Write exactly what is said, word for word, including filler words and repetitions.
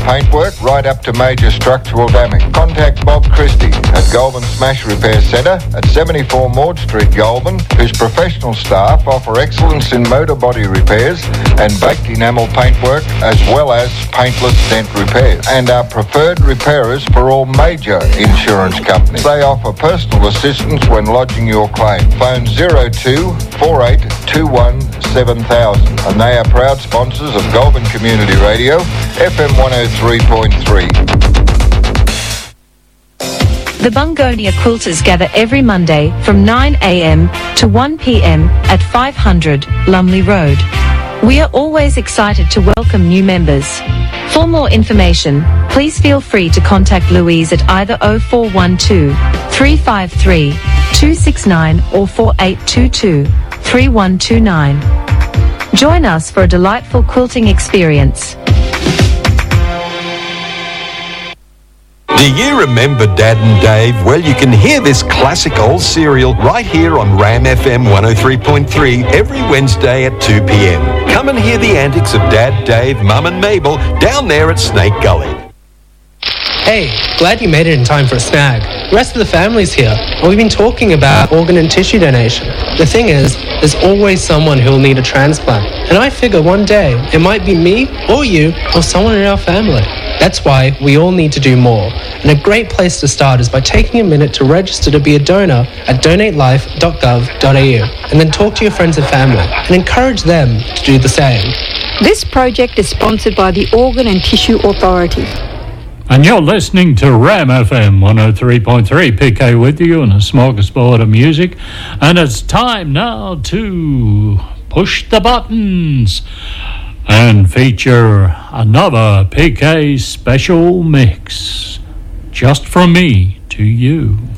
paintwork right up to major structural damage. Contact Bob Christie at Goulburn Smash Repair Centre at seventy-four Maud Street, Goulburn, whose professional staff offer excellence in motor body repairs and baked enamel paintwork as well as paintless dent repairs, and are preferred repairers for all major insurance companies. They offer personal assistance when lodging your claim. Phone zero two four eight two one seven thousand, and they are proud sponsors of Goulburn Community Radio, F M one oh three point three. The Bungonia Quilters gather every Monday from nine a.m. to one p.m. at five hundred Lumley Road. We are always excited to welcome new members. For more information, please feel free to contact Louise at either oh four one two, three five three, two six nine or four eight two two, three one two nine. Join us for a delightful quilting experience. Do you remember Dad and Dave? Well, you can hear this classic old serial right here on Ram F M one oh three point three every Wednesday at two p.m. Come and hear the antics of Dad, Dave, Mum and Mabel down there at Snake Gully. Hey, glad you made it in time for a snag. The rest of the family's here, and we've been talking about organ and tissue donation. The thing is, there's always someone who'll need a transplant, and I figure one day it might be me or you or someone in our family. That's why we all need to do more, and a great place to start is by taking a minute to register to be a donor at donate life dot gov dot a u, and then talk to your friends and family and encourage them to do the same. This project is sponsored by the Organ and Tissue Authority. And you're listening to Ram F M one oh three point three, P K with you and a smorgasbord of music. And it's time now to push the buttons and feature another P K special mix. Just from me to you.